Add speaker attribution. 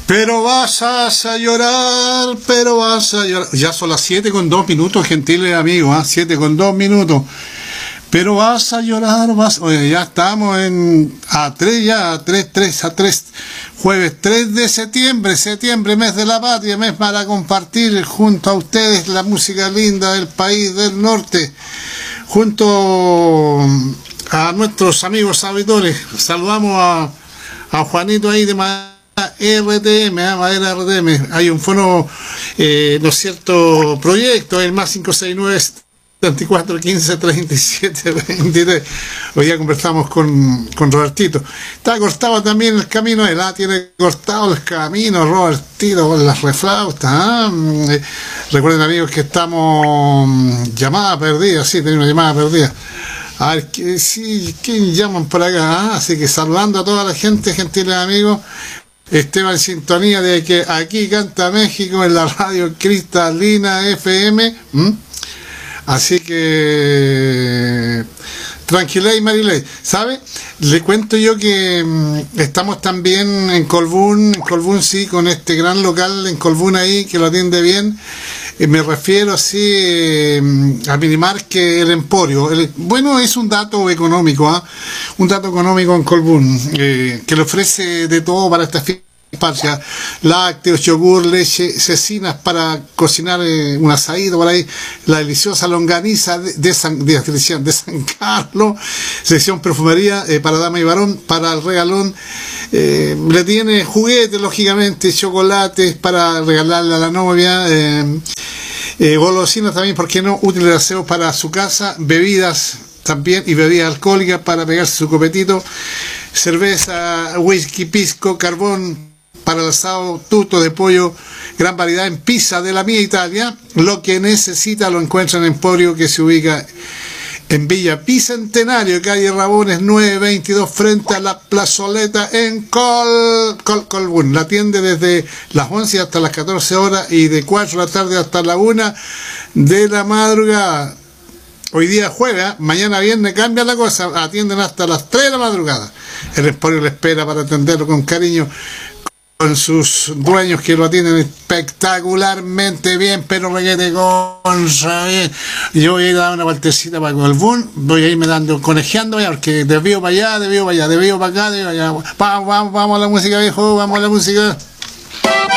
Speaker 1: Pero vas a llorar, pero vas a llorar. Ya son las 7:02, gentiles amigos, ¿eh? 7:02. Pero vas a llorar, Oye, ya estamos a 3, jueves 3 de septiembre, mes de la patria, mes para compartir junto a ustedes la música linda del país del norte, junto a nuestros amigos auditores. Saludamos a Juanito ahí de Madera RTM, hay un fono, ¿no es cierto?, proyecto, el más 569 74 15 37 23. Hoy ya conversamos con Robertito. Está cortado también el camino, tiene cortado el camino Robertito con las reflautas. Recuerden, amigos, que estamos llamada perdida, sí, tenemos una llamada perdida. A ver, ¿quién llaman por acá? Así que saludando a toda la gente, gentiles amigos. Esteban en sintonía de que aquí canta México en la radio Cristalina FM. Así que tranquila y Marilei, ¿sabe? Le cuento yo que estamos también en Colbún, sí, con este gran local en Colbún ahí, que lo atiende bien. Me refiero así a Minimarket, el Emporio. Bueno, es un dato económico, un dato económico en Colbún, que le ofrece de todo para esta fiesta. Lácteos, yogur, leche, cecinas para cocinar un asadito por ahí, la deliciosa longaniza de San Carlos, sección perfumería para dama y varón, para el regalón, le tiene juguetes, lógicamente, chocolates para regalarle a la novia, golosinas también, ¿por qué no? Útiles de aseo para su casa, bebidas también y bebidas alcohólicas para pegarse su copetito, cerveza, whisky, pisco, carbón para el asado, tuto de pollo, gran variedad en pizza de la mía Italia. Lo que necesita lo encuentra en Emporio, que se ubica en Villa Bicentenario, calle Rabones 922, frente a la plazoleta en Colbún. La atiende desde las 11 hasta las 14 horas y de 4 de la tarde hasta la 1 de la madrugada. Hoy día jueves, mañana viernes cambia la cosa, atienden hasta las 3 de la madrugada. El Emporio le espera para atenderlo con cariño, con sus dueños que lo atienden espectacularmente bien, pero requete contra bien. Yo voy a ir a dar una vueltecita para Colbún, voy a irme dando, conejeando, porque desvío para allá, desvío para acá, desvío para allá. Vamos a la música, viejo, vamos a la música.